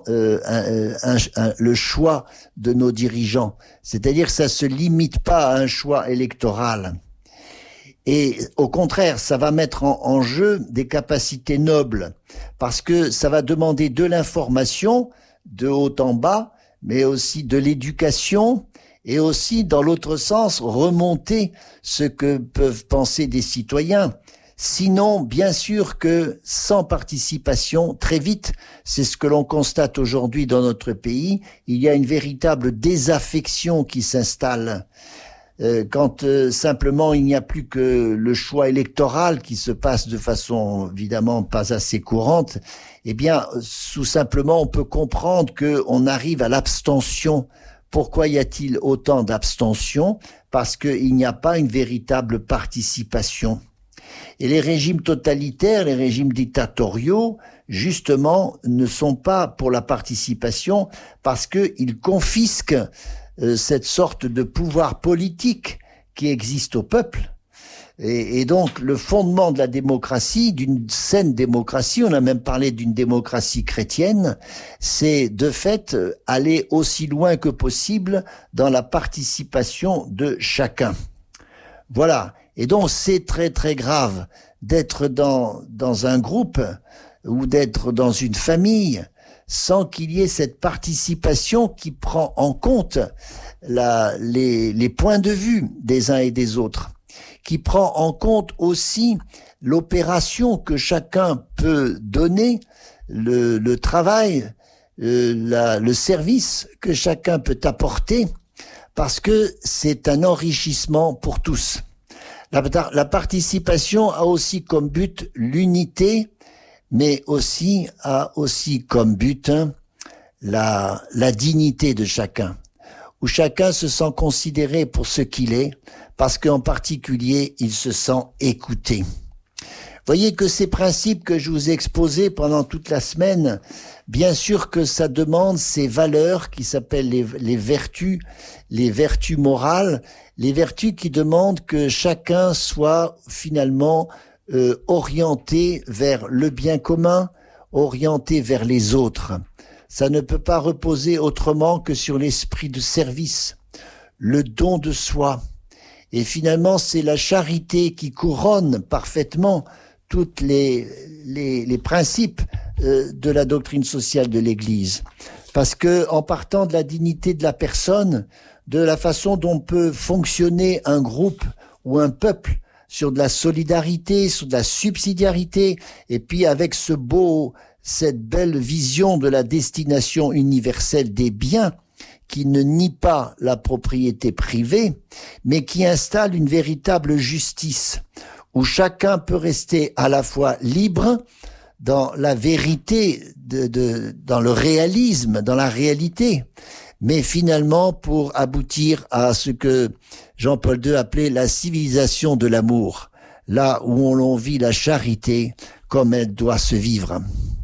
le choix de nos dirigeants. C'est-à-dire que ça se limite pas à un choix électoral. Et au contraire, ça va mettre en jeu des capacités nobles, parce que ça va demander de l'information, de haut en bas, mais aussi de l'éducation, et aussi, dans l'autre sens, remonter ce que peuvent penser des citoyens. Sinon, bien sûr que sans participation, très vite, c'est ce que l'on constate aujourd'hui dans notre pays, il y a une véritable désaffection qui s'installe. Quand simplement il n'y a plus que le choix électoral qui se passe de façon évidemment pas assez courante, eh bien, tout simplement, on peut comprendre qu'on arrive à l'abstention. Pourquoi y a-t-il autant d'abstention? Parce qu'il n'y a pas une véritable participation. Et les régimes totalitaires, les régimes dictatoriaux, justement, ne sont pas pour la participation parce qu'ils confisquent cette sorte de pouvoir politique qui existe au peuple. Et donc, le fondement de la démocratie, d'une saine démocratie, on a même parlé d'une démocratie chrétienne, c'est de fait aller aussi loin que possible dans la participation de chacun. Voilà. Et donc, c'est très très grave d'être dans un groupe ou d'être dans une famille sans qu'il y ait cette participation qui prend en compte les points de vue des uns et des autres, qui prend en compte aussi l'opération que chacun peut donner, le travail, le service que chacun peut apporter, parce que c'est un enrichissement pour tous. La participation a aussi comme but l'unité, mais a aussi comme but la dignité de chacun, où chacun se sent considéré pour ce qu'il est, parce qu'en particulier, il se sent écouté. Voyez que ces principes que je vous ai exposés pendant toute la semaine, bien sûr que ça demande ces valeurs qui s'appellent les vertus morales, les vertus qui demandent que chacun soit finalement orienté vers le bien commun, orienté vers les autres. Ça ne peut pas reposer autrement que sur l'esprit de service, le don de soi. Et finalement, c'est la charité qui couronne parfaitement toutes les principes de la doctrine sociale de l'Église. Parce que, en partant de la dignité de la personne, de la façon dont peut fonctionner un groupe ou un peuple, sur de la solidarité, sur de la subsidiarité, et puis avec cette belle vision de la destination universelle des biens, qui ne nie pas la propriété privée, mais qui installe une véritable justice, où chacun peut rester à la fois libre dans la vérité, dans le réalisme, dans la réalité, mais finalement pour aboutir à ce que Jean-Paul II appelait la civilisation de l'amour, là où on vit la charité comme elle doit se vivre.